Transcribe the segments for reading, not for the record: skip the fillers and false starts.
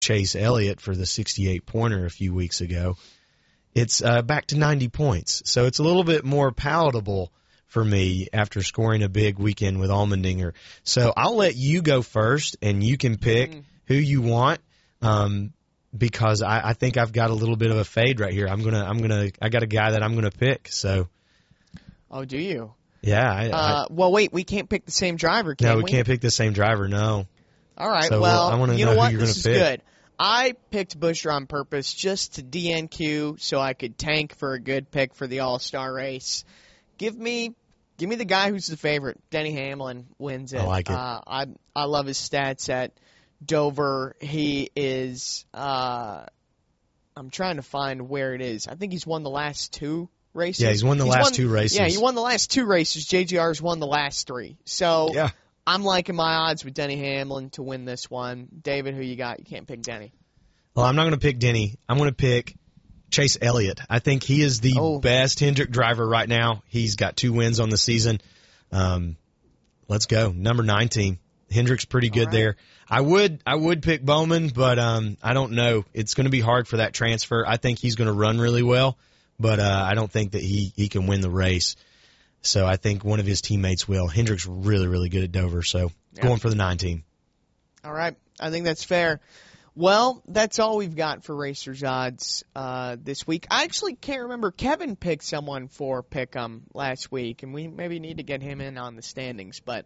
Chase Elliott for the 68-pointer a few weeks ago. It's back to 90 points. So it's a little bit more palatable for me after scoring a big weekend with Allmendinger. So I'll let you go first, and you can pick who you want, because I think I've got a little bit of a fade right here. I got a guy that I'm gonna pick. So. Oh, do you? Yeah. Well, wait, we can't pick the same driver, can we? No, we can't pick the same driver. No. All right. So, well, I want to you know know what? who you're This is gonna pick. good. I picked Buescher on purpose just to DNQ so I could tank for a good pick for the All-Star race. Give me the guy who's the favorite. Denny Hamlin wins it. I like it. I love his stats at Dover. He is I'm trying to find where it is. I think he's won the last 2 races. Yeah, he's won the last 2 races. Yeah, he won the last 2 races. JGR's won the last 3. So yeah. I'm liking my odds with Denny Hamlin to win this one. David, who you got? You can't pick Denny. Well, I'm not going to pick Denny. I'm going to pick Chase Elliott. I think he is the best Hendrick driver right now. He's got 2 wins on the season. Let's go. Number 19. Hendrick's pretty good there. I would pick Bowman, but I don't know. It's going to be hard for that transfer. I think he's going to run really well, but I don't think that he can win the race. So I think one of his teammates will. Hendrick's really, really good at Dover, so going for the 19. All right. I think that's fair. Well, that's all we've got for Racers Odds this week. I actually can't remember. Kevin picked someone for Pick'em last week, and we maybe need to get him in on the standings. But,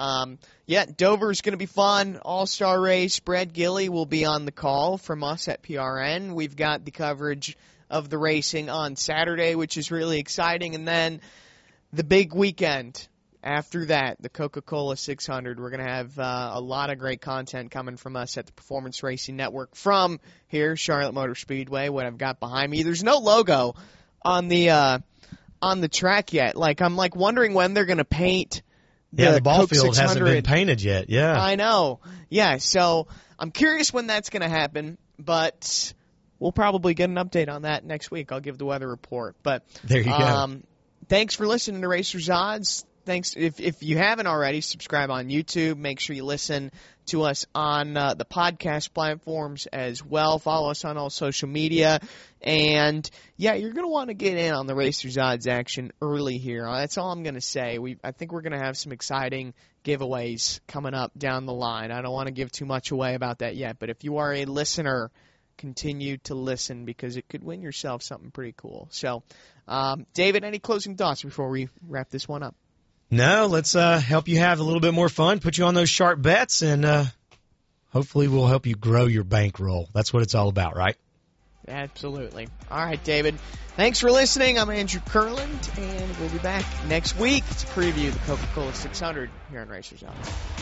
Dover's going to be fun. All-Star race. Brad Gilley will be on the call from us at PRN. We've got the coverage of the racing on Saturday, which is really exciting. And then the big weekend after that, the Coca-Cola 600. We're going to have a lot of great content coming from us at the Performance Racing Network from here, Charlotte Motor Speedway, what I've got behind me. There's no logo on the track yet. I'm wondering when they're going to paint the ball Coke field 600. hasn't been painted yet. Yeah. I know. Yeah, so I'm curious when that's going to happen, but we'll probably get an update on that next week. I'll give the weather report. But there you go. Thanks for listening to Racers Odds. Thanks. If you haven't already, subscribe on YouTube. Make sure you listen to us on the podcast platforms as well. Follow us on all social media. And, you're going to want to get in on the Racers Odds action early here. That's all I'm going to say. I think we're going to have some exciting giveaways coming up down the line. I don't want to give too much away about that yet. But if you are a listener, continue to listen because it could win yourself something pretty cool. So, David, any closing thoughts before we wrap this one up? No, let's help you have a little bit more fun, put you on those sharp bets, and hopefully we'll help you grow your bankroll. That's what it's all about, right? Absolutely. All right, David. Thanks for listening. I'm Andrew Kurland, and we'll be back next week to preview the Coca-Cola 600 here on Racers Odds.